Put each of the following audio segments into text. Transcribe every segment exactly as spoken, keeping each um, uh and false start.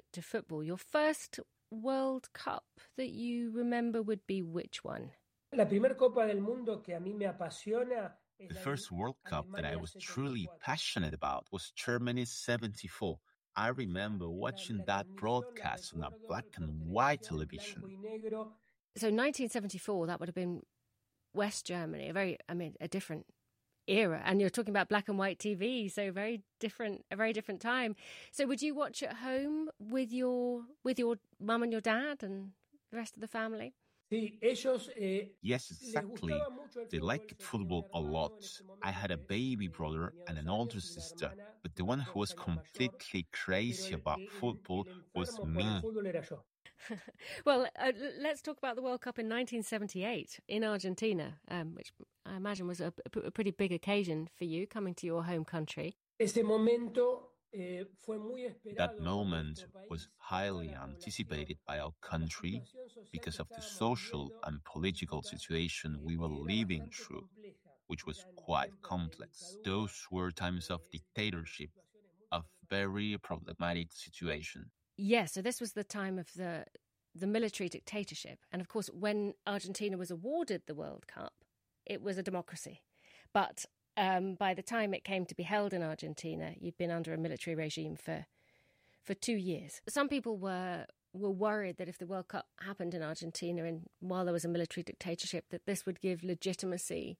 to football. Your first World Cup that you remember would be which one? La primera Copa del Mundo que a mí me apasiona. The first World Cup that I was truly passionate about was Germany seventy-four. I remember watching that broadcast on a black and white television. So nineteen seventy-four, that would have been West Germany, a very, I mean, a different era. And you're talking about black and white T V, so very different, a very different time. So would you watch at home with your with your mum and your dad and the rest of the family? Yes, exactly. They liked football a lot. I had a baby brother and an older sister, but the one who was completely crazy about football was me. Well, uh, let's talk about the World Cup in nineteen seventy-eight in Argentina, um, which I imagine was a, a pretty big occasion for you, coming to your home country. Ese momento Eh, fue muy That moment was highly anticipated by our country because of the social and political situation we were living through, which was quite complex. Those were times of dictatorship, of very problematic situation. Yeah, so this was the time of the the military dictatorship. And of course, when Argentina was awarded the World Cup, it was a democracy. But Um, by the time it came to be held in Argentina, you'd been under a military regime for for two years. Some people were were worried that if the World Cup happened in Argentina and while there was a military dictatorship, that this would give legitimacy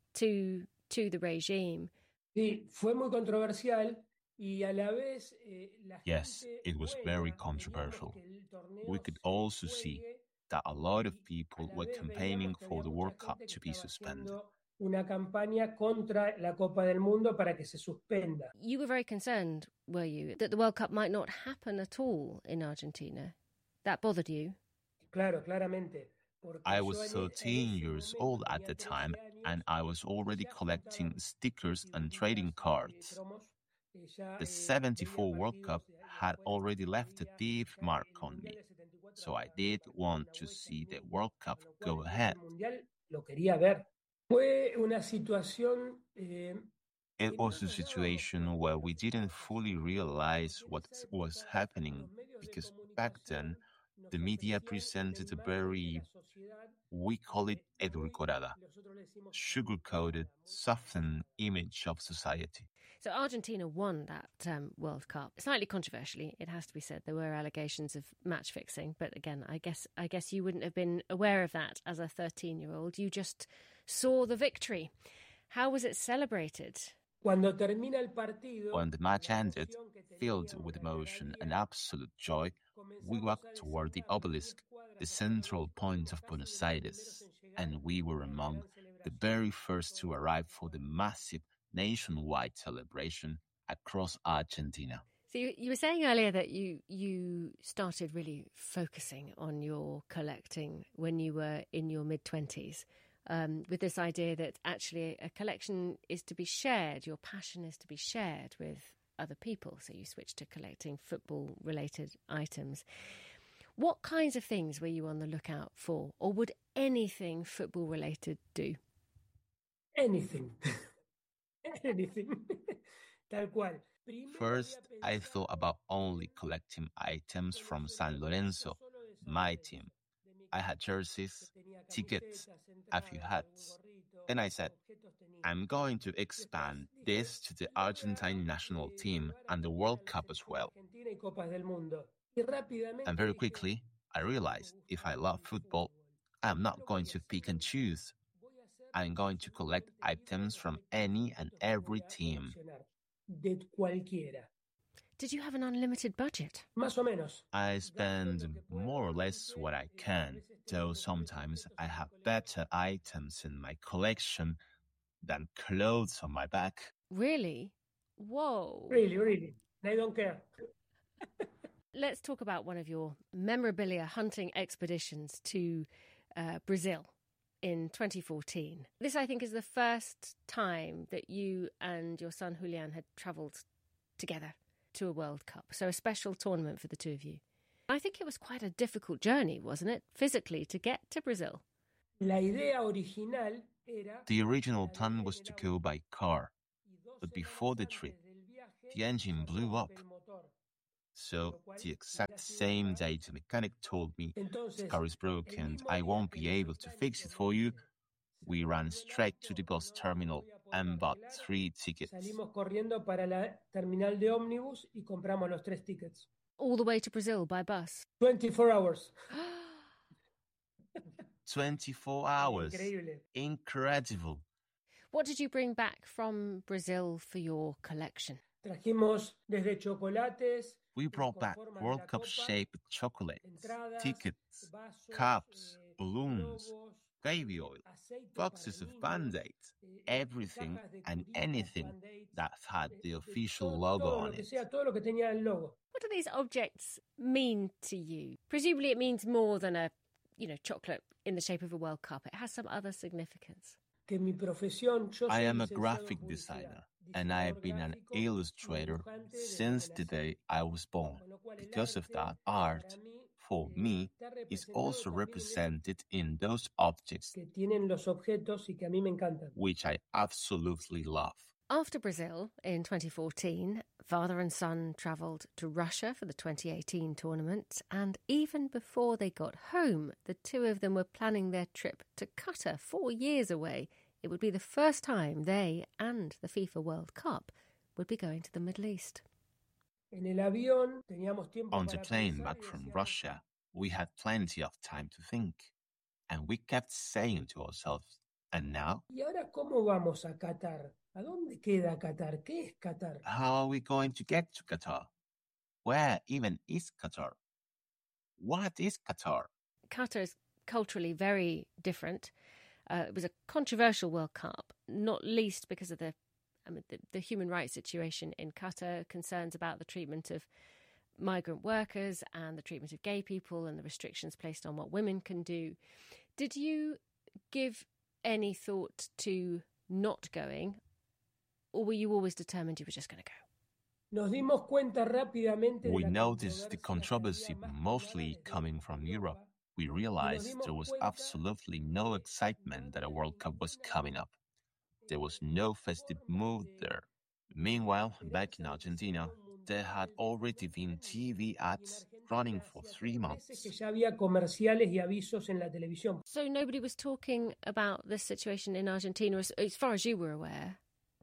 to to the regime. Sí, fue muy controversial. Y a la vez, eh, la yes, it was very controversial. We could also see that a lot of people were campaigning for the World Cup to be suspended. Una campaña contra la Copa del Mundo para que se suspenda. You were very concerned, were you, that the World Cup might not happen at all in Argentina? That bothered you? Claro, claramente. I was thirteen years old at the time, and I was already collecting stickers and trading cards. The seventy-four World Cup had already left a deep mark on me, so I did want to see the World Cup go ahead. Lo quería ver. Fue una situación, eh, it was a situation where we didn't fully realize what was happening because back then the media presented a very, we call it edulcorada, sugar-coated, softened image of society. So Argentina won that um, World Cup. Slightly controversially, it has to be said. There were allegations of match fixing, but again, I guess I guess you wouldn't have been aware of that as a thirteen-year-old. You just saw the victory. How was it celebrated? Cuando termina el partido, when the match ended, filled with emotion and absolute joy, we walked toward the obelisk, the central point of Buenos Aires, and we were among the very first to arrive for the massive nationwide celebration across Argentina. So you, you were saying earlier that you you started really focusing on your collecting when you were in your mid-twenties. Um, with this idea that actually a collection is to be shared, your passion is to be shared with other people. So you switched to collecting football-related items. What kinds of things were you on the lookout for? Or would anything football-related do? Anything. Anything. Tal cual. First, I thought about only collecting items from San Lorenzo, my team. I had jerseys, tickets, a few hats. Then I said, I'm going to expand this to the Argentine national team and the World Cup as well. And very quickly, I realized if I love football, I'm not going to pick and choose. I'm going to collect items from any and every team. Did you have an unlimited budget? Más o menos. I spend more or less what I can, though sometimes I have better items in my collection than clothes on my back. Really? Whoa. Really, really. They don't care. Let's talk about one of your memorabilia hunting expeditions to uh, Brazil in twenty fourteen. This, I think, is the first time that you and your son Julian had travelled together to a World Cup, so a special tournament for the two of you. I think it was quite a difficult journey, wasn't it, physically, to get to Brazil? La idea original era... The original plan was to go by car, but before the trip, the engine blew up. So the exact same day the mechanic told me the car is broken and I won't be able to fix it for you, we ran straight to the bus terminal and bought three tickets. Salimos corriendo para la terminal de ómnibus y compramos los tres tickets. All the way to Brazil by bus? twenty-four hours. twenty-four hours. Increíble. Incredible. What did you bring back from Brazil for your collection? Trajimos desde chocolates. We brought back World Cup shaped chocolates, tickets, cups, balloons, baby oil, boxes of Band-Aids, everything and anything that had the official logo on it. What do these objects mean to you? Presumably it means more than a, you know, chocolate in the shape of a World Cup. It has some other significance. I am a graphic designer and I have been an illustrator since the day I was born. Because of that, art, for me, is also represented in those objects, which I absolutely love. After Brazil in twenty fourteen, father and son travelled to Russia for the twenty eighteen tournament, and even before they got home, the two of them were planning their trip to Qatar, four years away. It would be the first time they and the FIFA World Cup would be going to the Middle East. On the plane back from Russia, we had plenty of time to think, and we kept saying to ourselves, and now? ¿Y ahora cómo vamos a Qatar? ¿A dónde queda Qatar? ¿Qué es Qatar? How are we going to get to Qatar? Where even is Qatar? What is Qatar? Qatar is culturally very different. Uh, it was a controversial World Cup, not least because of the, I mean, the, the human rights situation in Qatar, concerns about the treatment of migrant workers and the treatment of gay people and the restrictions placed on what women can do. Did you give any thought to not going, or were you always determined you were just going to go? We noticed the controversy mostly coming from Europe. We realized there was absolutely no excitement that a World Cup was coming up. There was no festive mood there. Meanwhile, back in Argentina, there had already been T V ads running for three months. So nobody was talking about this situation in Argentina as, as far as you were aware?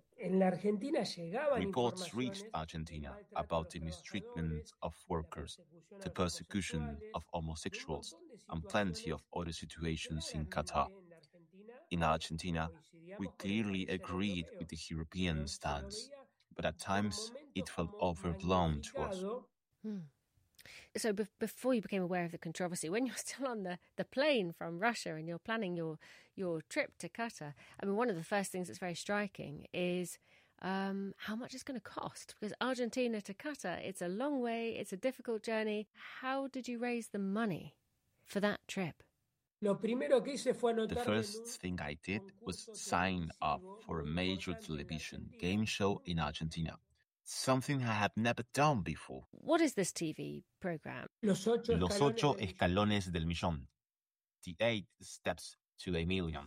Reports reached Argentina about the mistreatment of workers, the persecution of homosexuals, and plenty of other situations in Qatar. In Argentina, we clearly agreed with the European stance, but at times it felt overblown to us. Hmm. So be- before you became aware of the controversy, when you're still on the, the plane from Russia and you're planning your, your trip to Qatar, I mean, one of the first things that's very striking is um, how much it's going to cost. Because Argentina to Qatar, it's a long way, it's a difficult journey. How did you raise the money for that trip? The first thing I did was sign up for a major television game show in Argentina. Something I had never done before. What is this T V program? Los ocho escalones del millón. The eight steps to a million.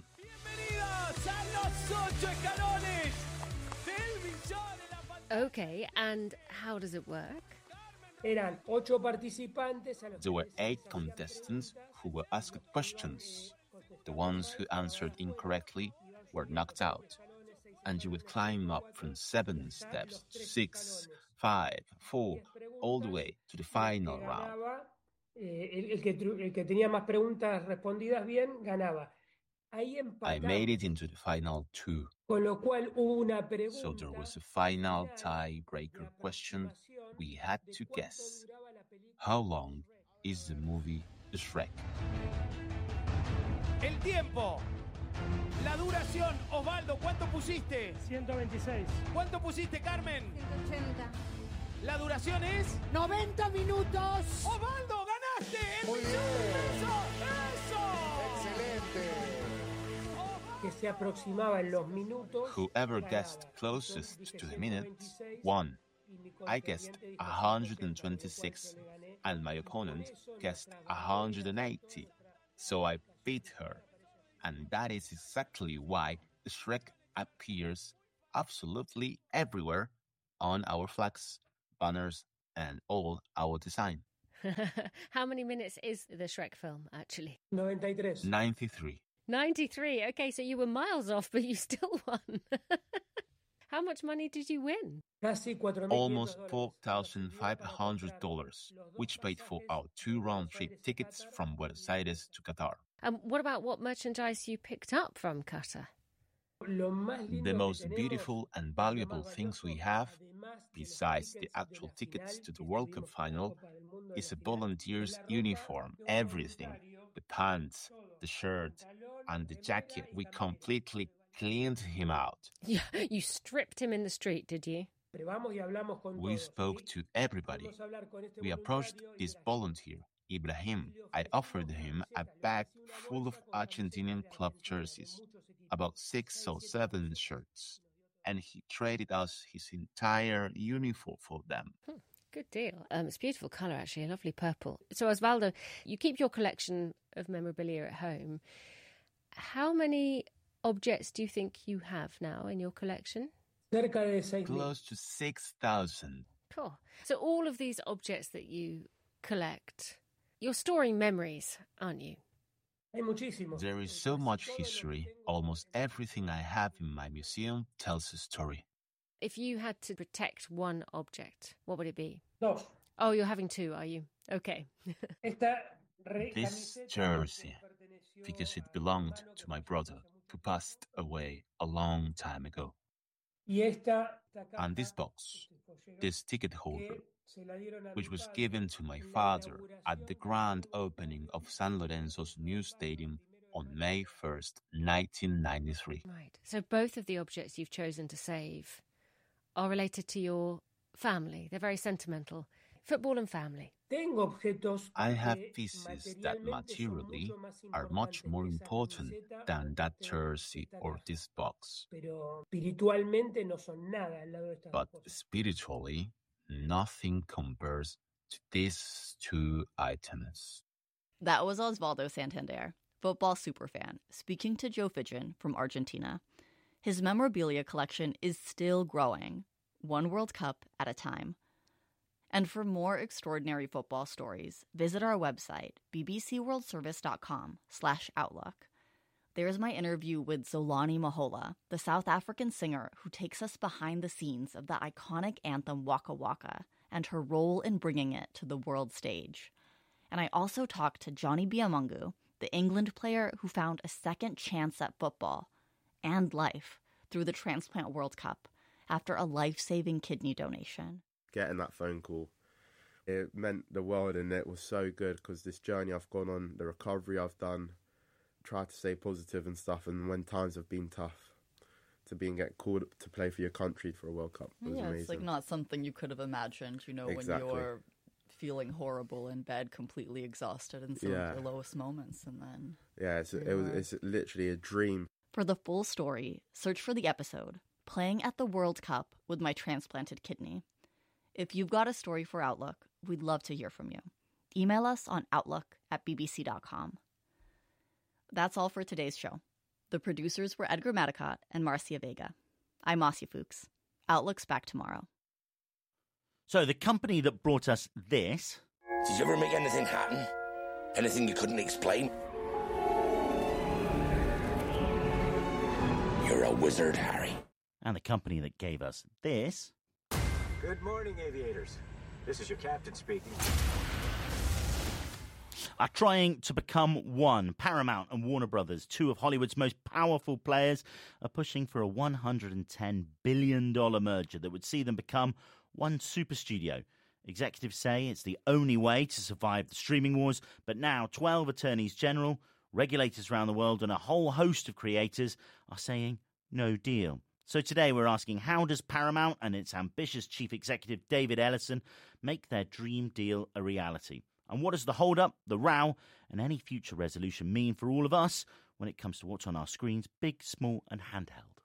Okay, and how does it work? There were eight contestants who were asked questions. The ones who answered incorrectly were knocked out. And you would climb up from seven steps, six, five, four, all the way to the final round. I made it into the final two. So there was a final tiebreaker question. We had to guess. How long is the movie Shrek? El tiempo. La duración, Osvaldo, ¿cuánto pusiste? ciento veintiséis. ¿Cuánto pusiste, Carmen? ciento ochenta. La duración es noventa minutos. Osvaldo, ganaste. El Muy millón de bien. pesos. Eso. Excelente. Que se aproximaba en los minutos. Whoever guessed closest to the minutes won. I guessed one hundred twenty-six and my opponent guessed one hundred eighty. So I beat her. And that is exactly why Shrek appears absolutely everywhere on our flags, banners, and all our design. How many minutes is the Shrek film, actually? ninety-three. ninety-three. ninety-three. Okay, so you were miles off, but you still won. How much money did you win? Almost four thousand five hundred dollars, which paid for our two round-trip tickets from Buenos Aires to Qatar. And what about what merchandise you picked up from Qatar? The most beautiful and valuable things we have, besides the actual tickets to the World Cup final, is a volunteer's uniform, everything. The pants, the shirt, and the jacket. We completely cleaned him out. Yeah, you stripped him in the street, did you? We spoke to everybody. We approached this volunteer, Ibrahim. I offered him a bag full of Argentinian club jerseys, about six or seven shirts, and he traded us his entire uniform for them. Hmm, good deal. Um, it's a beautiful colour, actually, a lovely purple. So, Osvaldo, you keep your collection of memorabilia at home. How many objects do you think you have now in your collection? Close to six thousand. Cool. So all of these objects that you collect, you're storing memories, aren't you? There is so much history. Almost everything I have in my museum tells a story. If you had to protect one object, what would it be? Dos. Oh, you're having two, are you? Okay. This jersey, because it belonged to my brother, who passed away a long time ago. And this box, this ticket holder, which was given to my father at the grand opening of San Lorenzo's new stadium on May first, nineteen ninety-three. Right. So both of the objects you've chosen to save are related to your family. They're very sentimental. Football and family. I have pieces that materially are much more important than that jersey or this box. But spiritually, nothing compares to these two items. That was Osvaldo Santander, football superfan, speaking to Joe Fidgen from Argentina. His memorabilia collection is still growing, one World Cup at a time. And for more extraordinary football stories, visit our website, bbcworldservice.com slash outlook. There's my interview with Zolani Mahola, the South African singer who takes us behind the scenes of the iconic anthem Waka Waka and her role in bringing it to the world stage. And I also talked to Johnny Biamungu, the England player who found a second chance at football and life through the Transplant World Cup after a life-saving kidney donation. Getting that phone call, it meant the world, and it was so good because this journey I've gone on, the recovery I've done, tried to stay positive and stuff, and when times have been tough, to be and get called to play for your country for a World Cup was yeah, amazing. It's like not something you could have imagined, you know, exactly. when you're feeling horrible in bed, completely exhausted in some yeah. of your lowest moments, and then yeah, it's, it was it's literally a dream. For the full story, search for the episode Playing at the World Cup with My Transplanted Kidney. If you've got a story for Outlook, we'd love to hear from you. Email us on outlook at b b c dot com. That's all for today's show. The producers were Edgar Madicott and Marcia Vega. I'm Marcia Fuchs. Outlook's back tomorrow. So the company that brought us this... Did you ever make anything happen? Anything you couldn't explain? You're a wizard, Harry. And the company that gave us this... Good morning, aviators. This is your captain speaking. Are trying to become one. Paramount and Warner Brothers, two of Hollywood's most powerful players, are pushing for a one hundred ten billion dollars merger that would see them become one super studio. Executives say it's the only way to survive the streaming wars, but now twelve attorneys general, regulators around the world, and a whole host of creators are saying no deal. So today we're asking, how does Paramount and its ambitious chief executive David Ellison make their dream deal a reality? And what does the hold-up, the row, and any future resolution mean for all of us when it comes to what's on our screens, big, small, and handheld?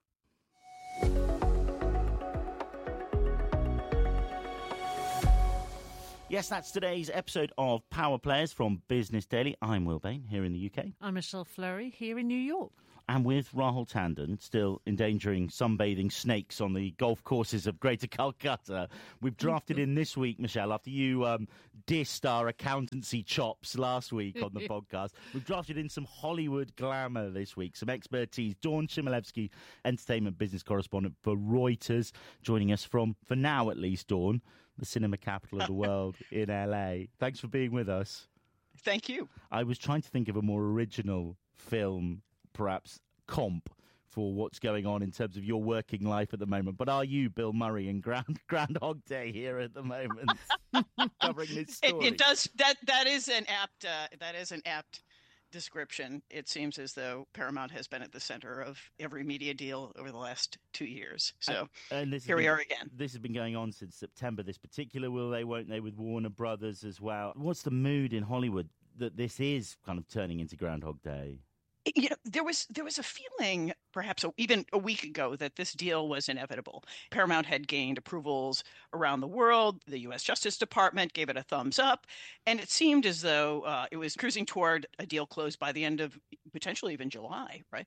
Yes, that's today's episode of Power Players from Business Daily. I'm Will Bain, here in the U K. I'm Michelle Fleury, here in New York. And with Rahul Tandon still endangering sunbathing snakes on the golf courses of Greater Calcutta, we've drafted in this week, Michelle, after you um, dissed our accountancy chops last week on the podcast, we've drafted in some Hollywood glamour this week, some expertise. Dawn Chmielewski, entertainment business correspondent for Reuters, joining us from, for now at least, Dawn, the cinema capital of the world in L A. Thanks for being with us. Thank you. I was trying to think of a more original film, perhaps comp, for what's going on in terms of your working life at the moment. But are you Bill Murray in Ground, Groundhog Day here at the moment, covering this story? It, it does. That that is an apt. Uh, that is an apt description. It seems as though Paramount has been at the center of every media deal over the last two years. So and, and this here been, we are again. This has been going on since September. This particular will they, won't they, with Warner Brothers as well. What's the mood in Hollywood that this is kind of turning into Groundhog Day? You know, there was there was a feeling, perhaps even a week ago, that this deal was inevitable. Paramount had gained approvals around the world. The U S Justice Department gave it a thumbs up. And it seemed as though uh, it was cruising toward a deal closed by the end of potentially even July, right?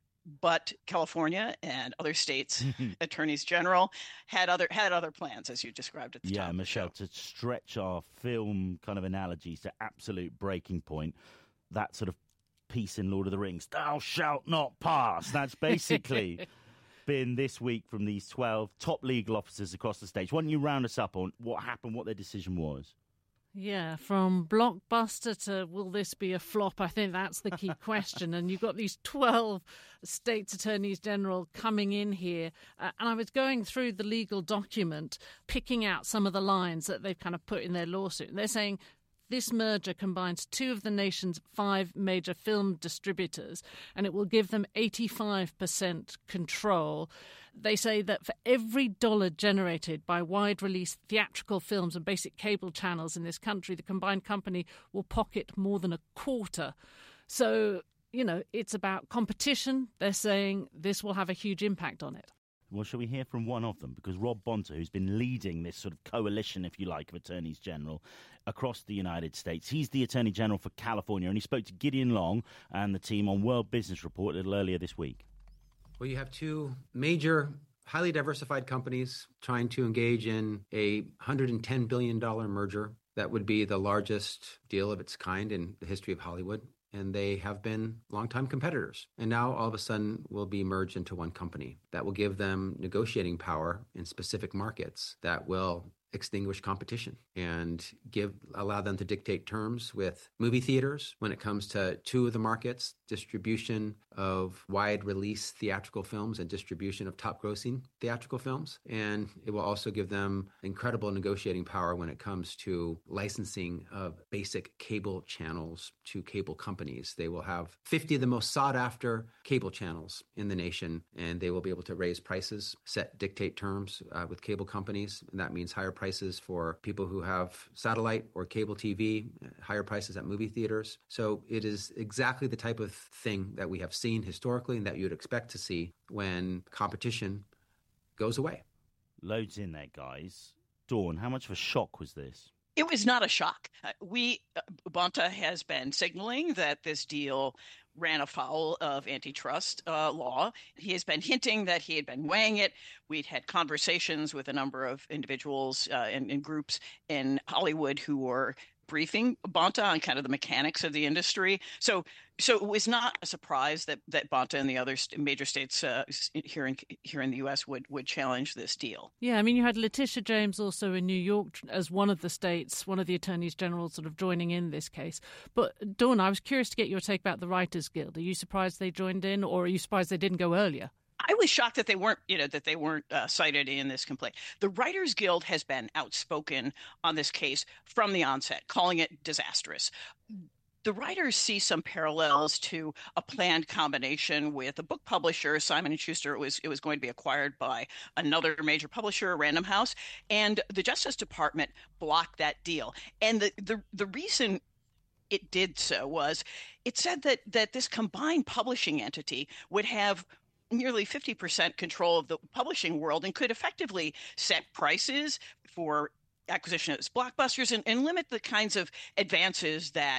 But California and other states' attorneys general had other had other plans, as you described at the yeah, top. Yeah, Michelle, to stretch our film kind of analogies to absolute breaking point, that sort of piece in Lord of the Rings, thou shalt not pass. That's basically been this week from these twelve top legal officers across the stage. Why don't you round us up on what happened, what their decision was? Yeah, from blockbuster to will this be a flop? I think that's the key question. And you've got these twelve states attorneys general coming in here. Uh, and I was going through the legal document, picking out some of the lines that they've kind of put in their lawsuit. And they're saying this merger combines two of the nation's five major film distributors, and it will give them eighty-five percent control. They say that for every dollar generated by wide-release theatrical films and basic cable channels in this country, the combined company will pocket more than a quarter. So, you know, it's about competition. They're saying this will have a huge impact on it. Well, shall we hear from one of them? Because Rob Bonta, who's been leading this sort of coalition, if you like, of attorneys general across the United States, he's the Attorney General for California, and he spoke to Gideon Long and the team on World Business Report a little earlier this week. Well, you have two major, highly diversified companies trying to engage in a one hundred ten billion dollars merger that would be the largest deal of its kind in the history of Hollywood. And they have been longtime competitors. And now all of a sudden will be merged into one company that will give them negotiating power in specific markets that will extinguish competition and give allow them to dictate terms with movie theaters when it comes to two of the markets, distribution of wide release theatrical films and distribution of top grossing theatrical films. And it will also give them incredible negotiating power when it comes to licensing of basic cable channels to cable companies. They will have fifty of the most sought after cable channels in the nation, and they will be able to raise prices, set dictate terms uh, with cable companies. And that means higher prices prices for people who have satellite or cable T V, higher prices at movie theaters. So it is exactly the type of thing that we have seen historically and that you'd expect to see when competition goes away. Loads in there, guys. Dawn, how much of a shock was this? It was not a shock. Uh, we, uh, Bonta has been signaling that this deal ran afoul of antitrust uh, law. He has been hinting that he had been weighing it. We'd had conversations with a number of individuals uh, and, and groups in Hollywood who were briefing Bonta on kind of the mechanics of the industry. So so it was not a surprise that, that Bonta and the other st- major states uh, here in here in the U S would, would challenge this deal. Yeah, I mean, you had Letitia James also in New York as one of the states, one of the attorneys general sort of joining in this case. But Dawn, I was curious to get your take about the Writers Guild. Are you surprised they joined in, or are you surprised they didn't go earlier? I was shocked that they weren't, you know, that they weren't uh, cited in this complaint. The Writers Guild has been outspoken on this case from the onset, calling it disastrous. The writers see some parallels to a planned combination with a book publisher, Simon and Schuster. It was it was going to be acquired by another major publisher, Random House, and the Justice Department blocked that deal. And the the, the reason it did so was it said that that this combined publishing entity would have nearly fifty percent control of the publishing world and could effectively set prices for acquisition of blockbusters and, and limit the kinds of advances that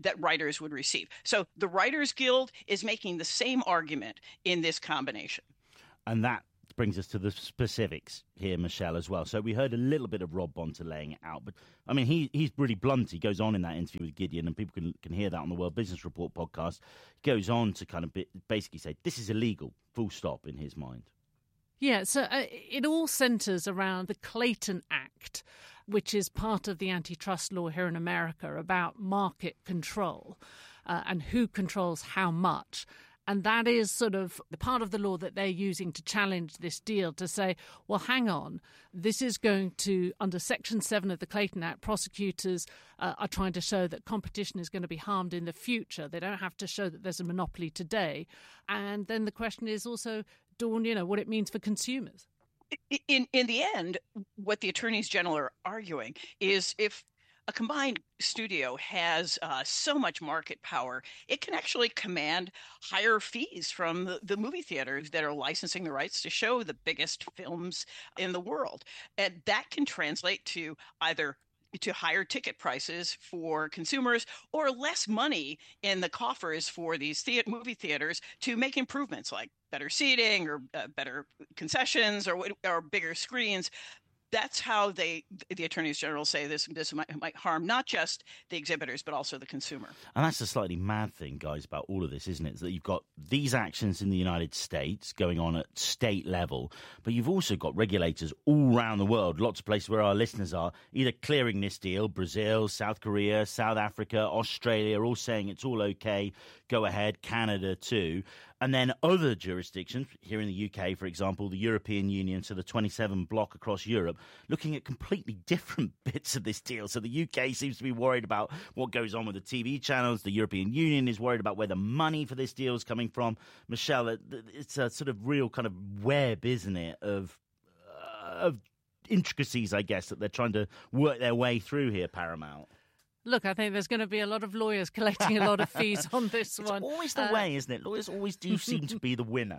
that writers would receive. So the Writers Guild is making the same argument in this combination. And that brings us to the specifics here, Michelle, as well. So we heard a little bit of Rob Bonta laying it out, but I mean, he he's really blunt. He goes on in that interview with Gideon, and people can, can hear that on the World Business Report podcast. He goes on to kind of be, basically say, this is illegal, full stop, in his mind. Yeah, so uh, it all centres around the Clayton Act, which is part of the antitrust law here in America about market control uh, and who controls how much. And that is sort of the part of the law that they're using to challenge this deal, to say, well, hang on, this is going to, under Section seven of the Clayton Act, prosecutors uh, are trying to show that competition is going to be harmed in the future. They don't have to show that there's a monopoly today. And then the question is also, Dawn, you know, what it means for consumers. In, in the end, what the attorneys general are arguing is if a combined studio has uh, so much market power, it can actually command higher fees from the, the movie theaters that are licensing the rights to show the biggest films in the world. And that can translate to either to higher ticket prices for consumers or less money in the coffers for these the- movie theaters to make improvements like better seating or uh, better concessions or, or bigger screens. That's how they, the attorneys general say this this might, might harm not just the exhibitors, but also the consumer. And that's the slightly mad thing, guys, about all of this, isn't it? Is that you've got these actions in the United States going on at state level, but you've also got regulators all around the world, lots of places where our listeners are, either clearing this deal, Brazil, South Korea, South Africa, Australia, all saying it's all okay, go ahead, Canada too. And then other jurisdictions, here in the U K, for example, the European Union, so the twenty-seven bloc across Europe, looking at completely different bits of this deal. So the U K seems to be worried about what goes on with the T V channels. The European Union is worried about where the money for this deal is coming from. Michelle, it's a sort of real kind of web, isn't it, of uh, of intricacies, I guess, that they're trying to work their way through here, Paramount. Look, I think there's going to be a lot of lawyers collecting a lot of fees on this it's one. It's always the uh, way, isn't it? Lawyers always do seem to be the winner.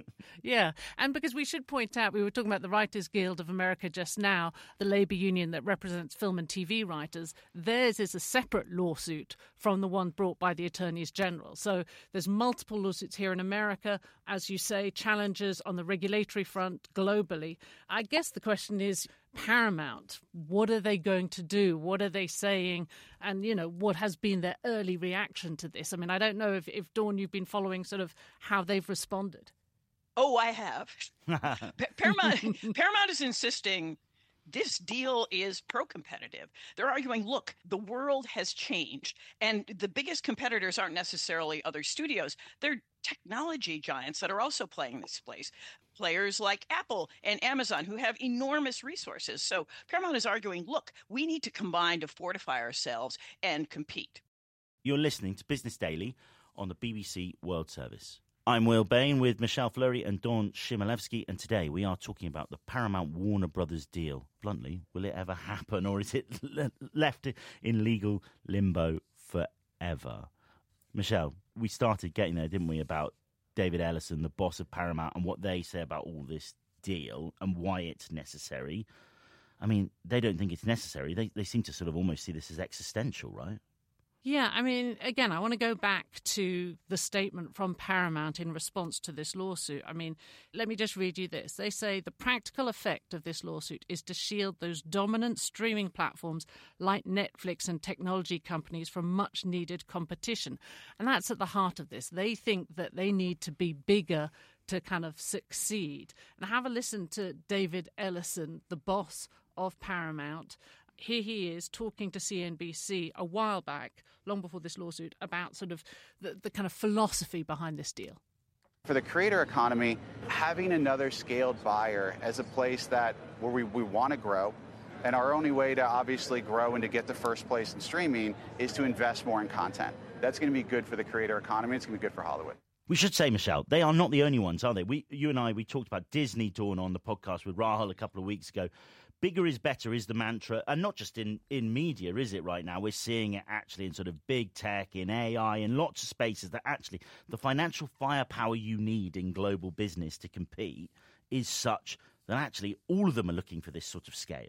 Yeah, and because we should point out, we were talking about the Writers Guild of America just now, the labour union that represents film and T V writers. Theirs is a separate lawsuit from the one brought by the attorneys general. So there's multiple lawsuits here in America, as you say, challenges on the regulatory front globally. I guess the question is, Paramount, what are they going to do? What are they saying? And, you know, what has been their early reaction to this? I mean, I don't know if, if Dawn, you've been following sort of how they've responded. Oh, I have. Paramount, Paramount is insisting this deal is pro-competitive. They're arguing, look, the world has changed, and the biggest competitors aren't necessarily other studios. They're technology giants that are also playing this place. Players like Apple and Amazon who have enormous resources. So Paramount is arguing, look, we need to combine to fortify ourselves and compete. You're listening to Business Daily on the B B C World Service. I'm Will Bain with Michelle Fleury and Dawn Chmielewski, and today we are talking about the Paramount-Warner Brothers deal. Bluntly, will it ever happen, or is it le- left in legal limbo forever? Michelle, we started getting there, didn't we, about David Ellison, the boss of Paramount, and what they say about all this deal and why it's necessary. I mean, they don't think it's necessary. They they seem to sort of almost see this as existential, right? Yeah, I mean, again, I want to go back to the statement from Paramount in response to this lawsuit. I mean, let me just read you this. They say the practical effect of this lawsuit is to shield those dominant streaming platforms like Netflix and technology companies from much needed competition. And that's at the heart of this. They think that they need to be bigger to kind of succeed. And have a listen to David Ellison, the boss of Paramount. Here he is talking to C N B C a while back, long before this lawsuit, about sort of the, the kind of philosophy behind this deal. For the creator economy, having another scaled buyer as a place that where we, we want to grow, and our only way to obviously grow and to get to first place in streaming is to invest more in content. That's going to be good for the creator economy. It's going to be good for Hollywood. We should say, Michelle, they are not the only ones, are they? We, you and I, we talked about Disney, Dawn, on the podcast with Rahul a couple of weeks ago. Bigger is better is the mantra, and not just in, in media, is it, right now? We're seeing it actually in sort of big tech, in A I, in lots of spaces that actually the financial firepower you need in global business to compete is such that actually all of them are looking for this sort of scale.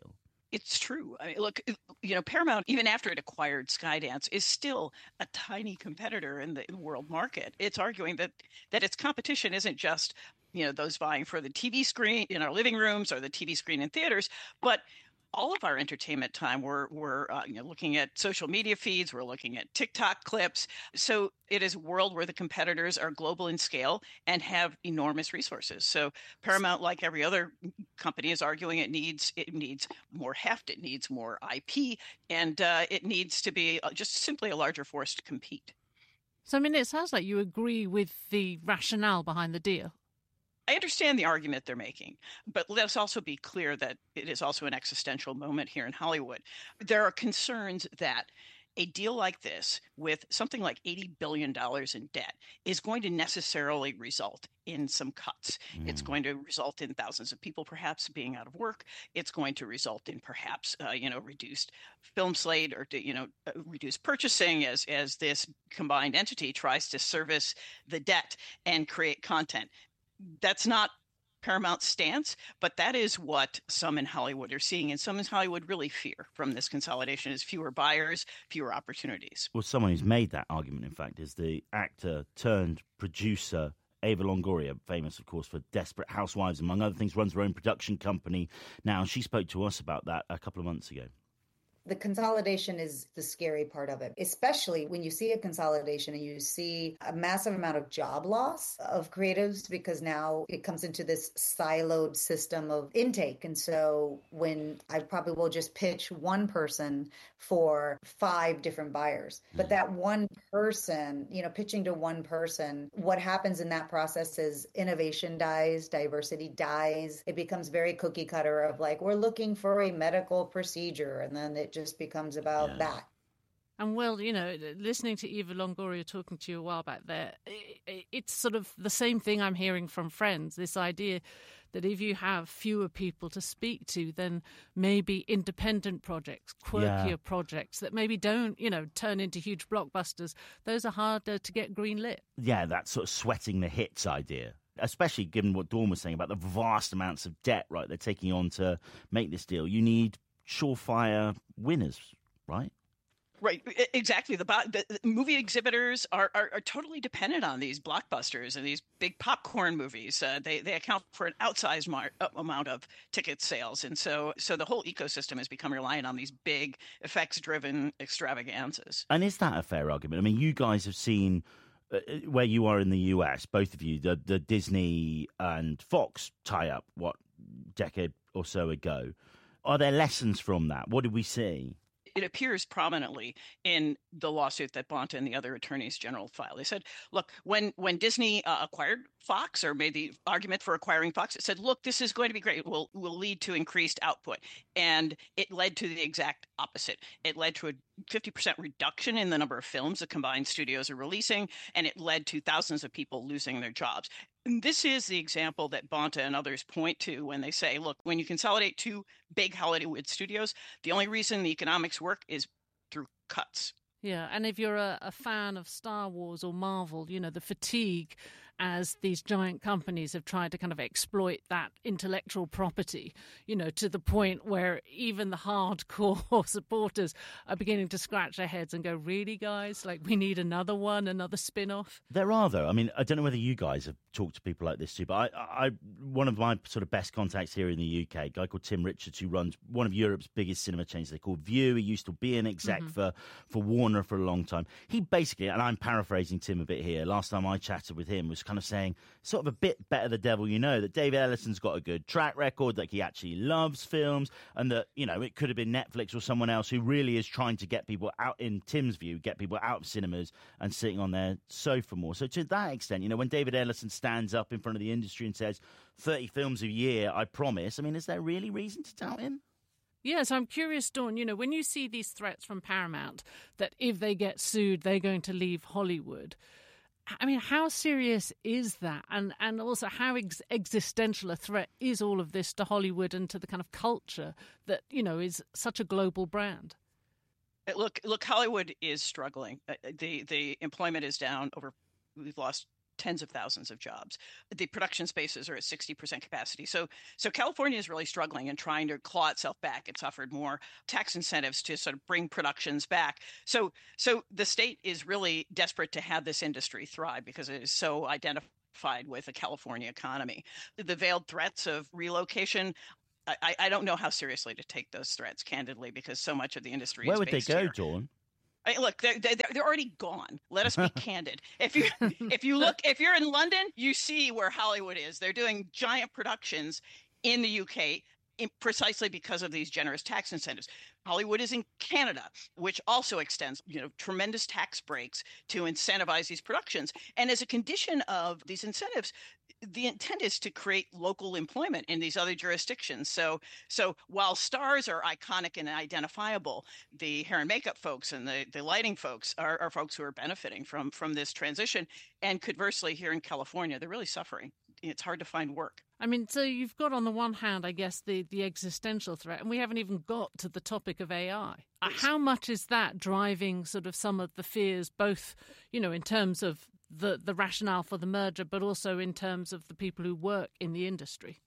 It's true. I mean, look, you know, Paramount, even after it acquired Skydance, is still a tiny competitor in the world market. It's arguing that that its competition isn't just, you know, those vying for the T V screen in our living rooms or the T V screen in theaters, but all of our entertainment time, we're, we're uh, you know, looking at social media feeds, we're looking at TikTok clips. So it is a world where the competitors are global in scale and have enormous resources. So Paramount, like every other company, is arguing it needs it needs more heft, it needs more I P, and uh, it needs to be just simply a larger force to compete. So, I mean, it sounds like you agree with the rationale behind the deal. I understand the argument they're making, but let's also be clear that it is also an existential moment here in Hollywood. There are concerns that a deal like this, with something like eighty billion dollars in debt, is going to necessarily result in some cuts. Mm. It's going to result in thousands of people perhaps being out of work. It's going to result in perhaps, uh, you know, reduced film slate or, you know, uh, reduced purchasing as, as this combined entity tries to service the debt and create content. That's not Paramount's stance, but that is what some in Hollywood are seeing, and some in Hollywood really fear from this consolidation is fewer buyers, fewer opportunities. Well, someone who's made that argument, in fact, is the actor turned producer Eva Longoria, famous, of course, for Desperate Housewives, among other things, runs her own production company now. She spoke to us about that a couple of months ago. The consolidation is the scary part of it, especially when you see a consolidation and you see a massive amount of job loss of creatives, because now it comes into this siloed system of intake. And so when I probably will just pitch one person for five different buyers, but that one person, you know, pitching to one person, what happens in that process is innovation dies, diversity dies. It becomes very cookie cutter of like, we're looking for a medical procedure. And then it just becomes about yeah. that. And well, you know, listening to Eva Longoria talking to you a while back there, it's sort of the same thing I'm hearing from friends, this idea that if you have fewer people to speak to, then maybe independent projects, quirkier yeah. projects that maybe don't, you know, turn into huge blockbusters, those are harder to get greenlit. Yeah, that sort of sweating the hits idea, especially given what Dawn was saying about the vast amounts of debt, right, they're taking on to make this deal. You need surefire winners, right? Right, exactly. The, the movie exhibitors are, are, are totally dependent on these blockbusters and these big popcorn movies. Uh, they they account for an outsized mar- amount of ticket sales, and so so the whole ecosystem has become reliant on these big effects-driven extravaganzas. And is that a fair argument? I mean, you guys have seen uh, where you are in the U S, both of you, the the Disney and Fox tie-up, what, decade or so ago. Are there lessons from that? What did we see? It appears prominently in the lawsuit that Bonta and the other attorneys general filed. They said, look, when when Disney uh, acquired Fox or made the argument for acquiring Fox, it said, look, this is going to be great. It will, will lead to increased output. And it led to the exact opposite. It led to a fifty percent reduction in the number of films the combined studios are releasing, and it led to thousands of people losing their jobs. And this is the example that Bonta and others point to when they say, look, when you consolidate two big Hollywood studios, the only reason the economics work is through cuts. Yeah, and if you're a, a fan of Star Wars or Marvel, you know, the fatigue as these giant companies have tried to kind of exploit that intellectual property, you know, to the point where even the hardcore supporters are beginning to scratch their heads and go, really, guys? Like, we need another one, another spin-off? There are, though. I mean, I don't know whether you guys have talked to people like this too, but I, I one of my sort of best contacts here in the U K, a guy called Tim Richards, who runs one of Europe's biggest cinema chains. They're called View. He used to be an exec mm-hmm. for, for Warner for a long time. He basically, and I'm paraphrasing Tim a bit here, last time I chatted with him was kind of saying, sort of a bit better the devil you know, that David Ellison's got a good track record, that he actually loves films, and that, you know, it could have been Netflix or someone else who really is trying to get people out, in Tim's view, get people out of cinemas and sitting on their sofa more. So to that extent, you know, when David Ellison stands up in front of the industry and says thirty films a year, I promise, I mean, is there really reason to doubt him? Yes, I'm curious, Dawn, you know, when you see these threats from Paramount that if they get sued, they're going to leave Hollywood, I mean, how serious is that? And and also, how ex- existential a threat is all of this to Hollywood and to the kind of culture that, you know, is such a global brand? Look, look, Hollywood is struggling. The the employment is down over, we've lost tens of thousands of jobs. The production spaces are at sixty percent capacity. So so California is really struggling and trying to claw itself back. It's offered more tax incentives to sort of bring productions back. So so the state is really desperate to have this industry thrive because it is so identified with the California economy. The veiled threats of relocation, I, I don't know how seriously to take those threats, candidly, because so much of the industry Where is would they based go, here. Dawn? I, look, they're, they're they're already gone. Let us be candid. If you if you look, if you're in London, you see where Hollywood is. They're doing giant productions in the U K in, precisely because of these generous tax incentives. Hollywood is in Canada, which also extends, you know, tremendous tax breaks to incentivize these productions. And as a condition of these incentives, the intent is to create local employment in these other jurisdictions. So, so while stars are iconic and identifiable, the hair and makeup folks and the, the lighting folks are, are folks who are benefiting from from this transition. And conversely, here in California, they're really suffering. It's hard to find work. I mean, so you've got on the one hand, I guess, the, the existential threat, and we haven't even got to the topic of A I. Uh, how much is that driving sort of some of the fears, both, you know, in terms of the, the rationale for the merger, but also in terms of the people who work in the industry?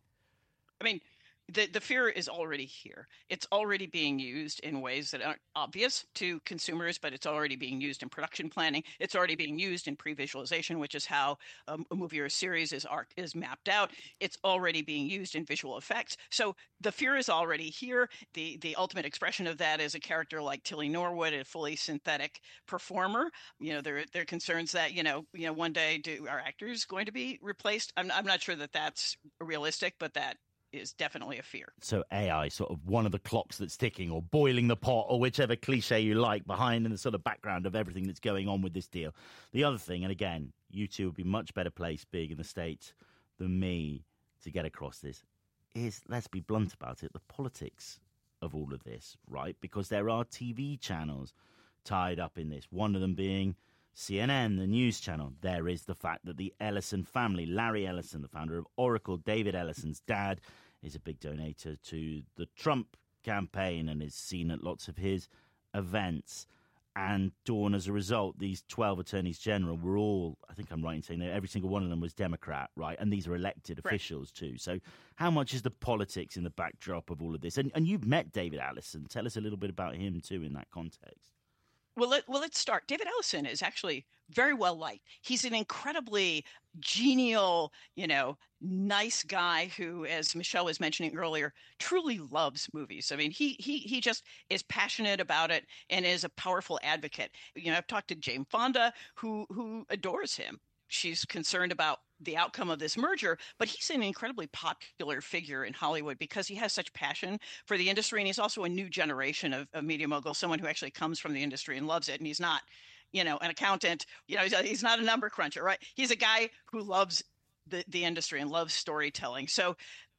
I mean, the, the fear is already here. It's already being used in ways that aren't obvious to consumers, but it's already being used in production planning. It's already being used in pre-visualization, which is how um, a movie or a series is arc is mapped out. It's already being used in visual effects. So the fear is already here. The the ultimate expression of that is a character like Tilly Norwood, a fully synthetic performer. You know, there there are concerns that, you know, you know, one day do our actors going to be replaced? I'm I'm not sure that that's realistic, but that is definitely a fear. So A I, sort of one of the clocks that's ticking, or boiling the pot, or whichever cliche you like, behind in the sort of background of everything that's going on with this deal. The other thing, and again, you two would be much better placed being in the States than me to get across this, is, let's be blunt about it, the politics of all of this, right? Because there are T V channels tied up in this, one of them being C N N, the news channel. There is the fact that the Ellison family, Larry Ellison, the founder of Oracle, David Ellison's dad, is a big donator to the Trump campaign and is seen at lots of his events. And Dawn, as a result, these twelve attorneys general were all, I think I'm right in saying that every single one of them was Democrat, right? And these are elected right. officials too. So how much is the politics in the backdrop of all of this? And, and you've met David Ellison. Tell us a little bit about him too in that context. Well, let, well, let's start. David Ellison is actually very well liked. He's an incredibly genial, you know, nice guy who, as Michelle was mentioning earlier, truly loves movies. I mean, he he he just is passionate about it and is a powerful advocate. You know, I've talked to Jane Fonda, who who adores him. She's concerned about the outcome of this merger, but he's an incredibly popular figure in Hollywood because he has such passion for the industry. And he's also a new generation of, of media mogul, someone who actually comes from the industry and loves it. And he's not, you know, an accountant, you know, he's, a, he's not a number cruncher, right? He's a guy who loves the, the industry and loves storytelling. So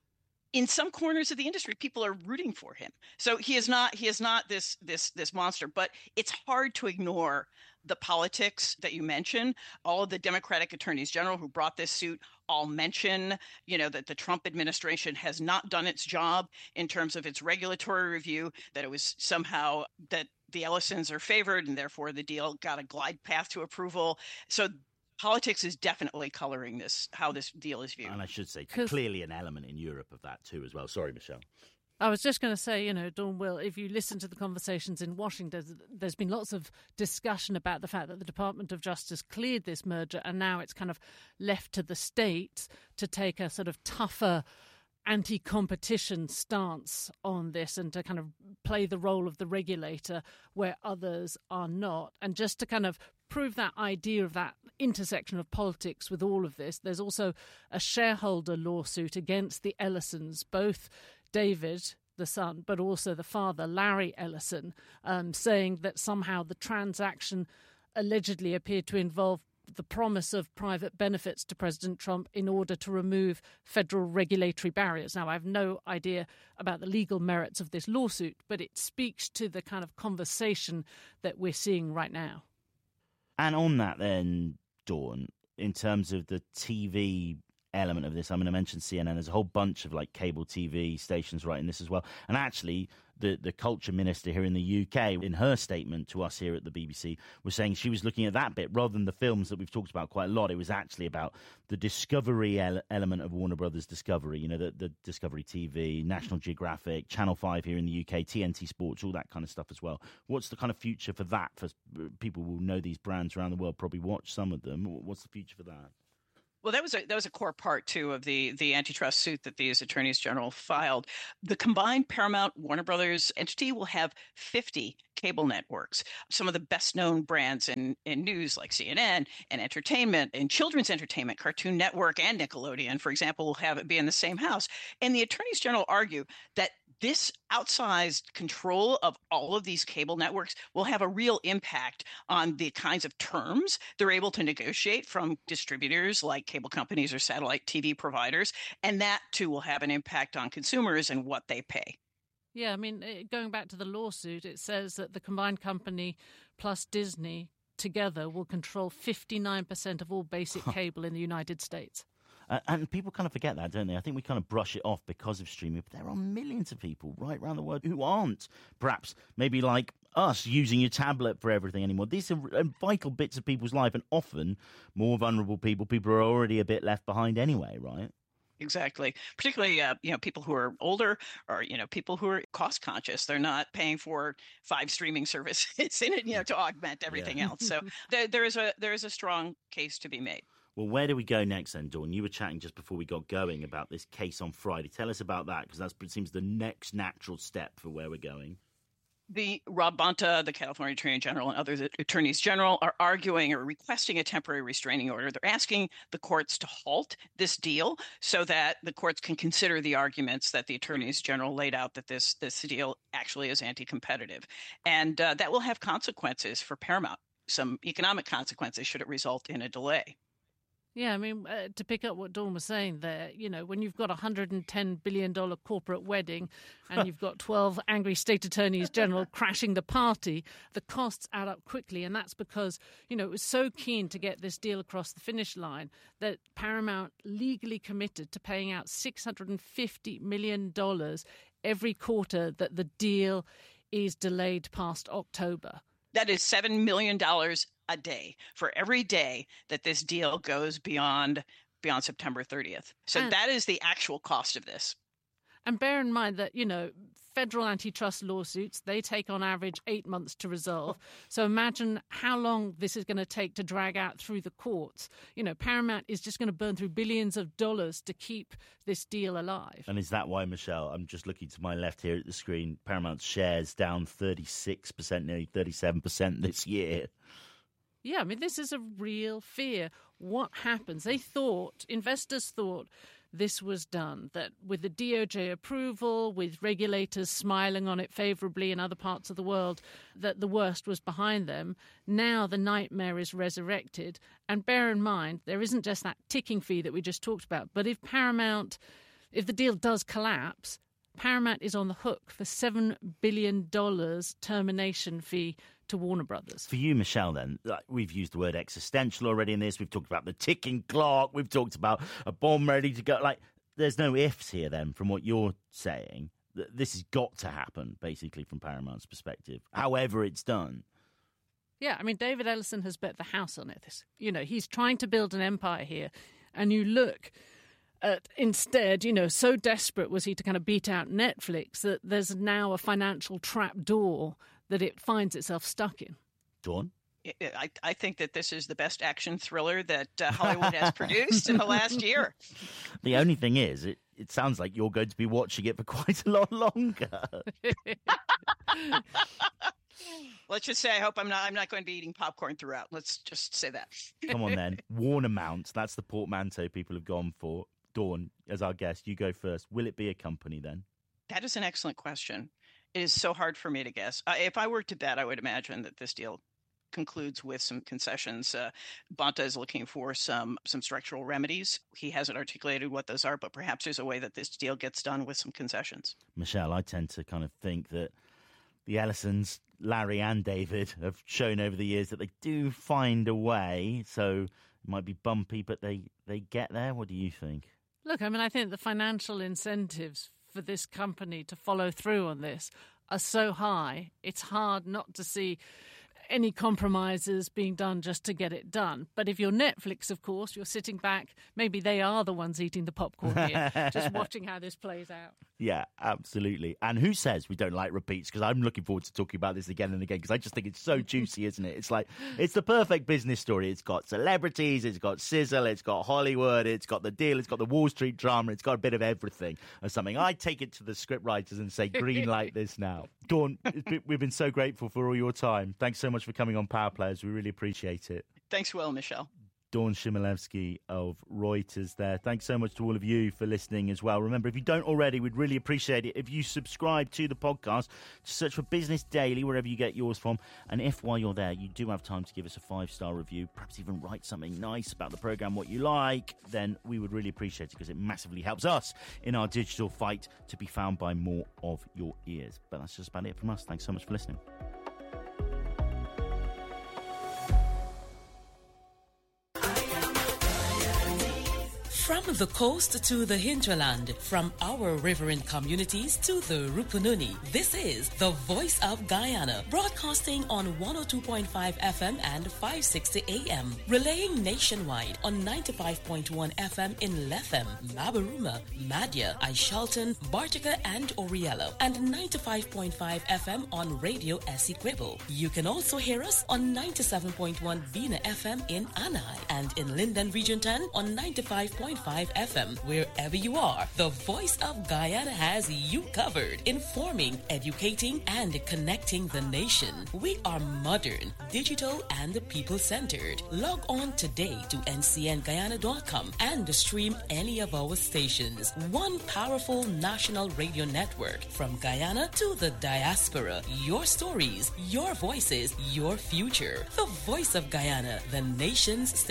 in some corners of the industry, people are rooting for him. So he is not, he is not this, this, this monster, but it's hard to ignore the politics that you mentioned. All of the Democratic attorneys general who brought this suit all mention, you know, that the Trump administration has not done its job in terms of its regulatory review, that it was somehow that the Ellisons are favored and therefore the deal got a glide path to approval. So politics is definitely coloring this, how this deal is viewed. And I should say, clearly an element in Europe of that too as well. Sorry, Michelle. I was just going to say, you know, Dawn, Will, if you listen to the conversations in Washington, there's been lots of discussion about the fact that the Department of Justice cleared this merger and now it's kind of left to the states to take a sort of tougher anti-competition stance on this and to kind of play the role of the regulator where others are not. And just to kind of prove that idea of that intersection of politics with all of this, there's also a shareholder lawsuit against the Ellisons, both David, the son, but also the father, Larry Ellison, um, saying that somehow the transaction allegedly appeared to involve the promise of private benefits to President Trump in order to remove federal regulatory barriers. Now, I have no idea about the legal merits of this lawsuit, but it speaks to the kind of conversation that we're seeing right now. And on that then, Dawn, in terms of the T V element of this, I'm going to mention C N N. There's a whole bunch of like cable T V stations writing this as well. And actually, the, the culture minister here in the U K, in her statement to us here at the B B C, was saying she was looking at that bit rather than the films that we've talked about quite a lot. It was actually about the discovery ele- element of Warner Brothers Discovery, you know, the, the Discovery T V, National Geographic, Channel five here in the U K, T N T Sports, all that kind of stuff as well. What's the kind of future for that? For people who know these brands around the world, probably watch some of them. What's the future for that? Well, that was a that was a core part too of the the antitrust suit that these attorneys general filed. The combined Paramount Warner Brothers entity will have fifty cable networks. Some of the best known brands in in news, like C N N, and entertainment and children's entertainment, Cartoon Network and Nickelodeon, for example, will have it be in the same house. And the attorneys general argue that this outsized control of all of these cable networks will have a real impact on the kinds of terms they're able to negotiate from distributors like cable companies or satellite T V providers. And that, too, will have an impact on consumers and what they pay. Yeah, I mean, going back to the lawsuit, it says that the combined company plus Disney together will control fifty-nine percent of all basic cable in the United States. Uh, and people kind of forget that, don't they? I think we kind of brush it off because of streaming, but there are millions of people right around the world who aren't, perhaps, maybe like us, using your tablet for everything anymore. These are vital bits of people's life, and often more vulnerable people, people are already a bit left behind anyway, right? Exactly. Particularly, uh, you know, people who are older or, you know, people who are cost conscious. They're not paying for five streaming services in it, you know, to augment everything yeah. else. So there, there is a there is a strong case to be made. Well, where do we go next then, Dawn? You were chatting just before we got going about this case on Friday. Tell us about that, because that seems the next natural step for where we're going. The Rob Bonta, the California Attorney General, and other attorneys general are arguing or requesting a temporary restraining order. They're asking the courts to halt this deal so that the courts can consider the arguments that the attorneys general laid out that this, this deal actually is anti-competitive. And uh, that will have consequences for Paramount, some economic consequences should it result in a delay. Yeah, I mean, uh, to pick up what Dawn was saying there, you know, when you've got a one hundred ten billion dollars corporate wedding and you've got twelve angry state attorneys general crashing the party, the costs add up quickly. And that's because, you know, it was so keen to get this deal across the finish line that Paramount legally committed to paying out six hundred fifty million dollars every quarter that the deal is delayed past October. That is seven million dollars a day for every day that this deal goes beyond beyond September thirtieth. So and, that is the actual cost of this. And bear in mind that, you know, federal antitrust lawsuits, they take on average eight months to resolve. So imagine how long this is going to take to drag out through the courts. You know, Paramount is just going to burn through billions of dollars to keep this deal alive. And is that why, Michelle, I'm just looking to my left here at the screen, Paramount's shares down thirty-six percent, nearly thirty-seven percent this year? Yeah, I mean, this is a real fear. What happens? They thought, investors thought this was done, that with the D O J approval, with regulators smiling on it favourably in other parts of the world, that the worst was behind them. Now the nightmare is resurrected. And bear in mind, there isn't just that ticking fee that we just talked about, but if Paramount, if the deal does collapse, Paramount is on the hook for seven billion dollars termination fee to Warner Brothers. For you, Michelle, then, like, we've used the word existential already in this. We've talked about the ticking clock. We've talked about a bomb ready to go. Like, there's no ifs here, then, from what you're saying. This has got to happen, basically, from Paramount's perspective, however it's done. Yeah, I mean, David Ellison has bet the house on it. This, you know, he's trying to build an empire here. And you look at, instead, you know, so desperate was he to kind of beat out Netflix that there's now a financial trap door that it finds itself stuck in. Dawn? I, I think that this is the best action thriller that uh, Hollywood has produced in the last year. The only thing is, it, it sounds like you're going to be watching it for quite a lot longer. Let's just say I hope I'm not I'm not going to be eating popcorn throughout. Let's just say that. Come on then. Warner Mount, that's the portmanteau people have gone for. Dawn, as our guest, you go first. Will it be a company then? That is an excellent question. It is so hard for me to guess. Uh, if I were to bet, I would imagine that this deal concludes with some concessions. Uh, Bonta is looking for some some structural remedies. He hasn't articulated what those are, but perhaps there's a way that this deal gets done with some concessions. Michelle, I tend to kind of think that the Ellisons, Larry and David, have shown over the years that they do find a way. So it might be bumpy, but they, they get there. What do you think? Look, I mean, I think the financial incentives for this company to follow through on this are so high, it's hard not to see any compromises being done just to get it done. But if you're Netflix, of course, you're sitting back, maybe they are the ones eating the popcorn here, just watching how this plays out. Yeah, absolutely. And who says we don't like repeats? Because I'm looking forward to talking about this again and again, because I just think it's so juicy, isn't it? It's like, it's the perfect business story. It's got celebrities, it's got sizzle, it's got Hollywood, it's got the deal, it's got the Wall Street drama, it's got a bit of everything or something. I take it to the script writers and say, green light this now. Dawn, we've been so grateful for all your time. Thanks so much for coming on Power Players. We really appreciate it. Thanks, Will, Michelle. Dawn Chmielewski of Reuters there. Thanks so much to all of you for listening as well. Remember, if you don't already, we'd really appreciate it if you subscribe to the podcast. Just search for Business Daily wherever you get yours from. And if while you're there, you do have time to give us a five-star review, perhaps even write something nice about the programme, what you like, then we would really appreciate it, because it massively helps us in our digital fight to be found by more of your ears. But that's just about it from us. Thanks so much for listening. From the coast to the hinterland, from our riverine communities to the Rupununi, this is the Voice of Guyana, broadcasting on one oh two point five F M and five sixty A M, relaying nationwide on ninety-five point one F M in Lethem, Mabaruma, Madya, Aishalton, Bartica, and Oriello, and ninety-five point five F M on Radio Essequibo. You can also hear us on ninety-seven point one Vina F M in Anai, and in Linden Region ten on ninety-five point five F M. Wherever you are, the Voice of Guyana has you covered, informing, educating, and connecting the nation. We are modern, digital, and people-centered. Log on today to N C N Guyana dot com and stream any of our stations. One powerful national radio network from Guyana to the diaspora. Your stories, your voices, your future. The Voice of Guyana, the nation's station.